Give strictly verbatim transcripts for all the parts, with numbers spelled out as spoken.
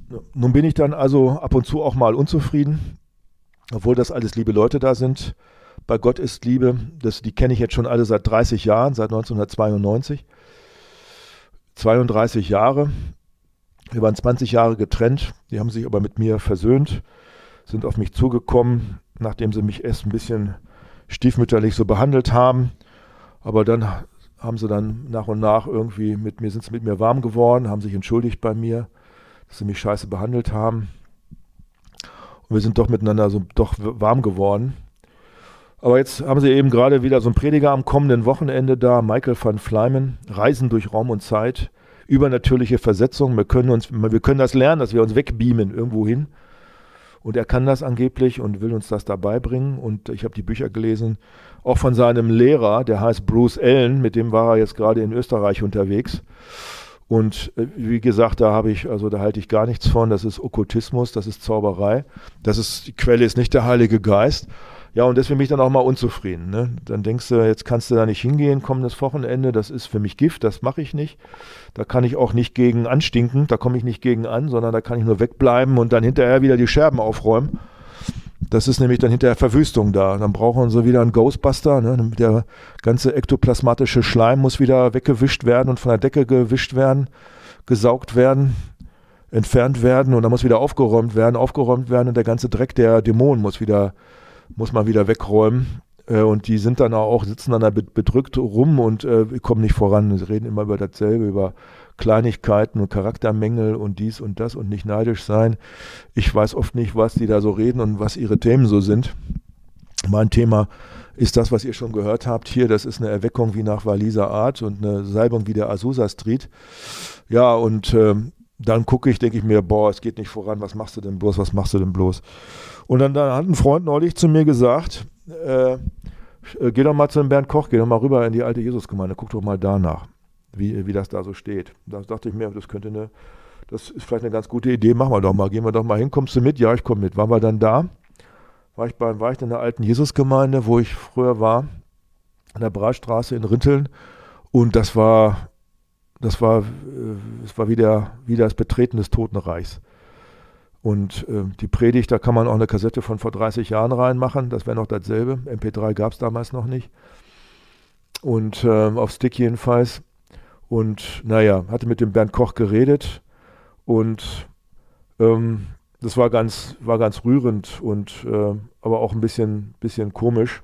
nun bin ich dann also ab und zu auch mal unzufrieden, obwohl das alles liebe Leute da sind. Bei Gott ist Liebe, das, die kenne ich jetzt schon alle seit dreißig Jahren, seit neunzehnhundertzweiundneunzig. zweiunddreißig Jahre. Wir waren zwanzig Jahre getrennt, die haben sich aber mit mir versöhnt, sind auf mich zugekommen, nachdem sie mich erst ein bisschen stiefmütterlich so behandelt haben. Aber dann haben sie dann nach und nach irgendwie mit mir, sind sie mit mir warm geworden, haben sich entschuldigt bei mir, dass sie mich scheiße behandelt haben. Und wir sind doch miteinander so doch warm geworden. Aber jetzt haben sie eben gerade wieder so einen Prediger am kommenden Wochenende da, Michael van Fleimen, Reisen durch Raum und Zeit, übernatürliche Versetzung. Wir können uns, wir können das lernen, dass wir uns wegbeamen irgendwo hin. Und er kann das angeblich und will uns das dabei bringen. Und ich habe die Bücher gelesen, auch von seinem Lehrer, der heißt Bruce Allen, mit dem war er jetzt gerade in Österreich unterwegs. Und äh, wie gesagt, da habe ich, also da halte ich gar nichts von. Das ist Okkultismus, das ist Zauberei. Das ist, die Quelle ist nicht der Heilige Geist. Ja, und deswegen bin ich dann auch mal unzufrieden. Ne? Dann denkst du, jetzt kannst du da nicht hingehen, kommendes Wochenende, das ist für mich Gift, das mache ich nicht. Da kann ich auch nicht gegen anstinken, da komme ich nicht gegen an, sondern da kann ich nur wegbleiben und dann hinterher wieder die Scherben aufräumen. Das ist nämlich dann hinterher Verwüstung da. Dann brauchen sie wieder einen Ghostbuster. Ne? Der ganze ektoplasmatische Schleim muss wieder weggewischt werden und von der Decke gewischt werden, gesaugt werden, entfernt werden und dann muss wieder aufgeräumt werden, aufgeräumt werden und der ganze Dreck der Dämonen muss wieder muss man wieder wegräumen äh, und die sind dann auch, sitzen dann da bedrückt rum und äh, kommen nicht voran. Sie reden immer über dasselbe, über Kleinigkeiten und Charaktermängel und dies und das und nicht neidisch sein. Ich weiß oft nicht, was die da so reden und was ihre Themen so sind. Mein Thema ist das, was ihr schon gehört habt hier. Das ist eine Erweckung wie nach Waliser Art und eine Salbung wie der Azusa Street. Ja, und äh, dann gucke ich, denke ich mir, boah, es geht nicht voran, was machst du denn bloß, was machst du denn bloß? Und dann, dann hat ein Freund neulich zu mir gesagt, äh, geh doch mal zu dem Bernd Koch, geh doch mal rüber in die alte Jesusgemeinde, guck doch mal danach, wie, wie das da so steht. Da dachte ich mir, das könnte eine, das ist vielleicht eine ganz gute Idee, machen wir doch mal, gehen wir doch mal hin, kommst du mit? Ja, ich komme mit. Waren wir dann da, war ich, bei, war ich in der alten Jesusgemeinde, wo ich früher war, an der Breitstraße in Rinteln und das war, das war, äh, es war wieder, wieder das Betreten des Totenreichs. Und äh, die Predigt, da kann man auch eine Kassette von vor dreißig Jahren reinmachen, das wäre noch dasselbe. M P drei gab es damals noch nicht. Und äh, auf Stick jedenfalls. Und naja, hatte mit dem Bernd Koch geredet und ähm, das war ganz, war ganz rührend und äh, aber auch ein bisschen, bisschen komisch.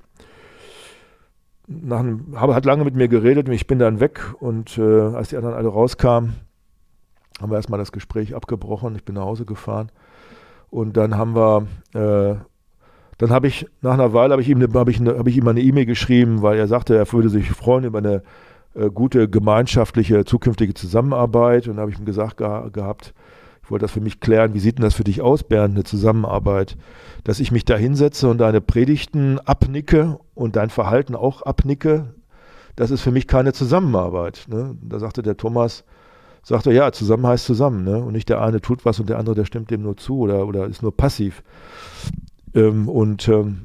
Nach einem, hab, hat lange mit mir geredet und ich bin dann weg und äh, als die anderen alle rauskamen, haben wir erstmal das Gespräch abgebrochen. Ich bin nach Hause gefahren. Und dann haben wir, äh, dann habe ich, nach einer Weile habe ich ihm, habe ich, habe ich ihm eine E-Mail geschrieben, weil er sagte, er würde sich freuen über eine äh, gute gemeinschaftliche zukünftige Zusammenarbeit. Und da habe ich ihm gesagt ge- gehabt, ich wollte das für mich klären, wie sieht denn das für dich aus, Bernd, eine Zusammenarbeit? Dass ich mich da hinsetze und deine Predigten abnicke und dein Verhalten auch abnicke, das ist für mich keine Zusammenarbeit. Ne? Da sagte der Thomas, sagt er, ja, zusammen heißt zusammen, ne? Und nicht der eine tut was und der andere, der stimmt dem nur zu oder, oder ist nur passiv. Ähm, und ähm,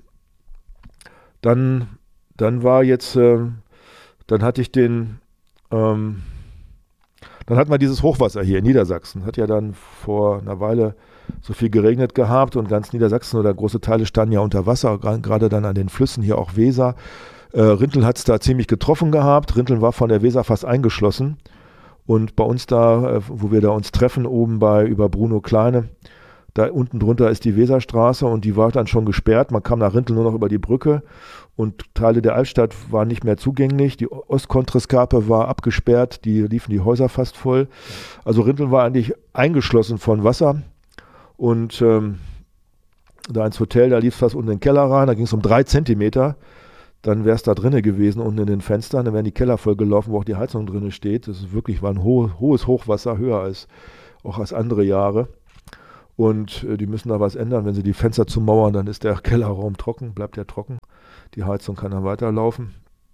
dann, dann war jetzt, ähm, dann hatte ich den, ähm, dann hatten wir dieses Hochwasser hier in Niedersachsen. Hat ja dann vor einer Weile so viel geregnet gehabt und ganz Niedersachsen oder große Teile standen ja unter Wasser, gerade dann an den Flüssen, hier auch Weser. Äh, Rinteln hat es da ziemlich getroffen gehabt. Rinteln war von der Weser fast eingeschlossen. Und bei uns da, wo wir da uns treffen, oben bei über Bruno Kleine, da unten drunter ist die Weserstraße und die war dann schon gesperrt. Man kam nach Rinteln nur noch über die Brücke und Teile der Altstadt waren nicht mehr zugänglich. Die Ostkontreskape war abgesperrt, die liefen die Häuser fast voll. Also Rinteln war eigentlich eingeschlossen von Wasser und ähm, da ins Hotel, da lief es fast unten in den Keller rein, da ging es um drei Zentimeter. Dann wäre es da drinnen gewesen, unten in den Fenstern, dann wären die Keller voll gelaufen, wo auch die Heizung drinnen steht. Das ist wirklich, war ein ho- hohes Hochwasser, höher als auch als andere Jahre. Und äh, die müssen da was ändern. Wenn sie die Fenster zumauern, dann ist der Kellerraum trocken, bleibt der trocken. Die Heizung kann dann weiterlaufen.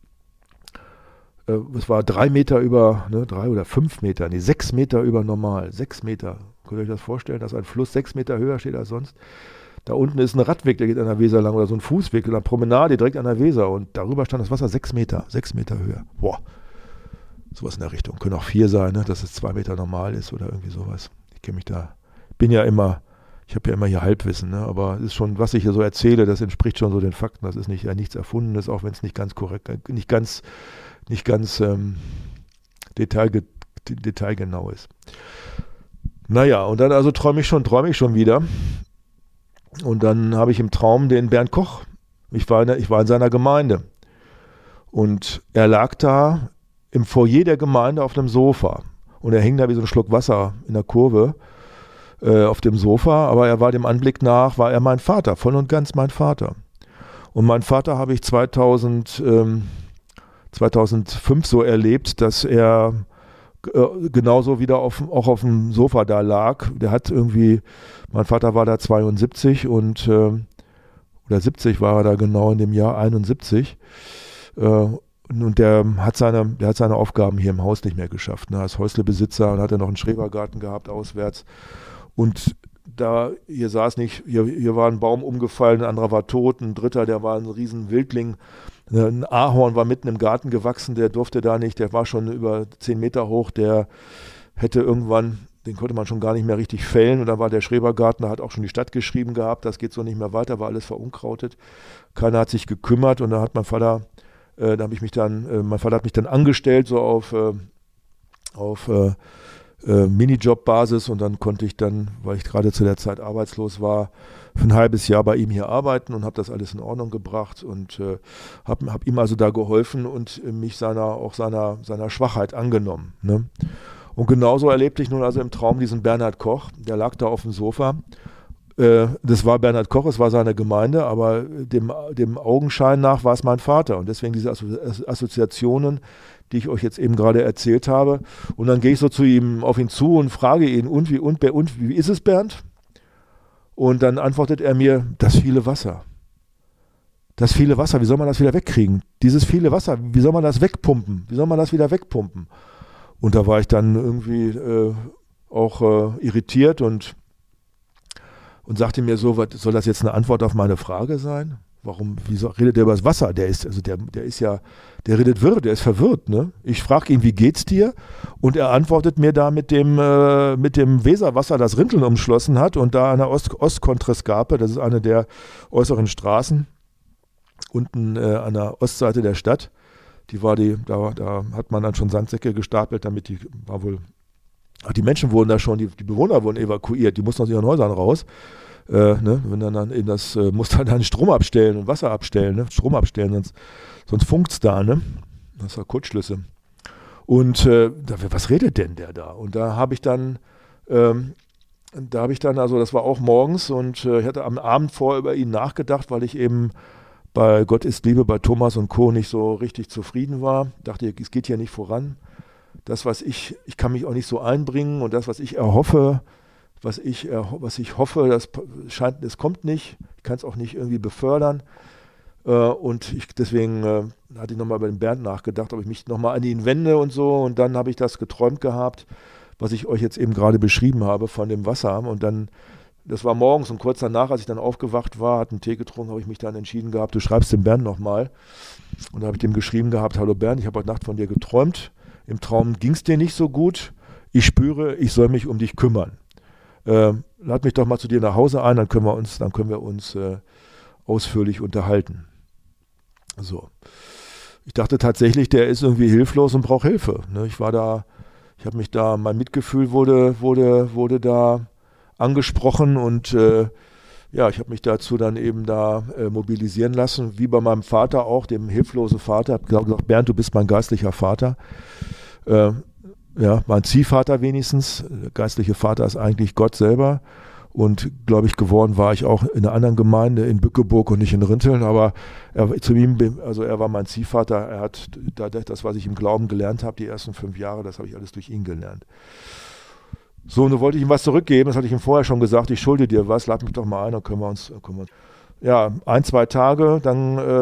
Äh, es war drei Meter über, ne, drei oder fünf Meter, nee, sechs Meter über normal. Sechs Meter. Könnt ihr euch das vorstellen, dass ein Fluss sechs Meter höher steht als sonst? Da unten ist ein Radweg, der geht an der Weser lang oder so ein Fußweg oder eine Promenade direkt an der Weser und darüber stand das Wasser sechs Meter, sechs Meter höher. Boah, sowas in der Richtung. Können auch vier sein, ne? Dass es zwei Meter normal ist oder irgendwie sowas. Ich kenne mich da bin ja immer, ich habe ja immer hier Halbwissen, ne? Aber es ist schon, was ich hier so erzähle, das entspricht schon so den Fakten. Das ist nicht ja, nichts Erfundenes, auch wenn es nicht ganz korrekt, nicht ganz, nicht ganz ähm, detailge, detailgenau ist. Naja, und dann also träume ich schon, träume ich schon wieder. Und dann habe ich im Traum den Bernd Koch. Ich war, in der, ich war in seiner Gemeinde. Und er lag da im Foyer der Gemeinde auf einem Sofa. Und er hing da wie so ein Schluck Wasser in der Kurve äh, auf dem Sofa. Aber er war dem Anblick nach, war er mein Vater, voll und ganz mein Vater. Und meinen Vater habe ich zweitausend, ähm, zweitausendfünf so erlebt, dass er äh, genauso wieder auf, auch auf dem Sofa da lag. Der hat irgendwie, mein Vater war da zweiundsiebzig und äh, oder siebzig war er da genau in dem Jahr, einundsiebzig. Äh, und der hat seine, der hat seine Aufgaben hier im Haus nicht mehr geschafft. Ne? Als Häuslebesitzer und hat er noch einen Schrebergarten gehabt auswärts. Und da, hier saß nicht, hier, hier war ein Baum umgefallen, ein anderer war tot, ein dritter, der war ein riesen Wildling. Ein Ahorn war mitten im Garten gewachsen, der durfte da nicht, der war schon über zehn Meter hoch, der hätte irgendwann, den konnte man schon gar nicht mehr richtig fällen. Und da war der Schrebergarten, da hat auch schon die Stadt geschrieben gehabt, das geht so nicht mehr weiter, war alles verunkrautet. Keiner hat sich gekümmert und da hat mein Vater, äh, da habe ich mich dann, äh, mein Vater hat mich dann angestellt, so auf, äh, auf äh, äh, Minijob-Basis, und dann konnte ich dann, weil ich gerade zu der Zeit arbeitslos war, für ein halbes Jahr bei ihm hier arbeiten und habe das alles in Ordnung gebracht und äh, habe hab ihm also da geholfen und äh, mich seiner, auch seiner, seiner Schwachheit angenommen. Ne? Und genauso erlebte ich nun also im Traum diesen Bernhard Koch, der lag da auf dem Sofa. Äh, das war Bernhard Koch, es war seine Gemeinde, aber dem, dem Augenschein nach war es mein Vater. Und deswegen diese Assozi- Assoziationen, die ich euch jetzt eben gerade erzählt habe. Und dann gehe ich so zu ihm, auf ihn zu und frage ihn, und wie, und, und wie ist es, Bernd? Und dann antwortet er mir, das viele Wasser. Das viele Wasser, wie soll man das wieder wegkriegen? Dieses viele Wasser, wie soll man das wegpumpen? Wie soll man das wieder wegpumpen? Und da war ich dann irgendwie äh, auch äh, irritiert und, und sagte mir so, was, soll das jetzt eine Antwort auf meine Frage sein? Warum, wieso redet der über das Wasser? Der ist, also der, der ist ja, der redet wirr, der ist verwirrt, ne? Ich frage ihn, wie geht's dir? Und er antwortet mir da mit dem, äh, mit dem Weserwasser, das Rinteln umschlossen hat und da an der Ost, Ostkontrescarpe, das ist eine der äußeren Straßen, unten äh, an der Ostseite der Stadt. Die war die, da, da hat man dann schon Sandsäcke gestapelt, damit die, war wohl, ach, die Menschen wurden da schon, die, die Bewohner wurden evakuiert, die mussten aus ihren Häusern raus. Äh, ne, wenn dann, dann eben das, äh, muss dann, dann Strom abstellen und Wasser abstellen, ne? Strom abstellen, sonst, sonst funkt's da, ne? Das ist ja Kurzschlüsse. Und äh, da, was redet denn der da? Und da habe ich dann, ähm, da habe ich dann, also das war auch morgens und äh, ich hatte am Abend vorher über ihn nachgedacht, weil ich eben bei Gott ist Liebe, bei Thomas und Co. nicht so richtig zufrieden war. Dachte, es geht hier nicht voran. Das, was ich, ich kann mich auch nicht so einbringen und das, was ich erhoffe, was ich, was ich hoffe, das scheint, es kommt nicht. Ich kann es auch nicht irgendwie befördern. Und ich, deswegen äh, hatte ich nochmal über den Bernd nachgedacht, ob ich mich nochmal an ihn wende und so. Und dann habe ich das geträumt gehabt, was ich euch jetzt eben gerade beschrieben habe von dem Wasser. Und dann, das war morgens und kurz danach, als ich dann aufgewacht war, hatte einen Tee getrunken, habe ich mich dann entschieden gehabt, du schreibst dem Bernd nochmal. Und da habe ich dem geschrieben gehabt, hallo Bernd, ich habe heute Nacht von dir geträumt. Im Traum ging es dir nicht so gut. Ich spüre, ich soll mich um dich kümmern. Äh, lad mich doch mal zu dir nach Hause ein, dann können wir uns, dann können wir uns äh, ausführlich unterhalten. So. Ich dachte tatsächlich, der ist irgendwie hilflos und braucht Hilfe. Ne? Ich war da, ich habe mich da, mein Mitgefühl wurde, wurde, wurde da angesprochen und äh, ja, ich habe mich dazu dann eben da äh, mobilisieren lassen, wie bei meinem Vater auch, dem hilflosen Vater. Ich habe gesagt, Bernd, du bist mein geistlicher Vater. Äh, Ja, mein Ziehvater wenigstens. Der geistliche Vater ist eigentlich Gott selber. Und glaube ich, geworden war ich auch in einer anderen Gemeinde in Bückeburg und nicht in Rinteln. Aber er, zu ihm, also er war mein Ziehvater. Er hat das, was ich im Glauben gelernt habe, die ersten fünf Jahre, das habe ich alles durch ihn gelernt. So, und da wollte ich ihm was zurückgeben. Das hatte ich ihm vorher schon gesagt. Ich schulde dir was. Lad mich doch mal ein, dann können wir uns. Können wir, ja, ein, zwei Tage, dann. Äh,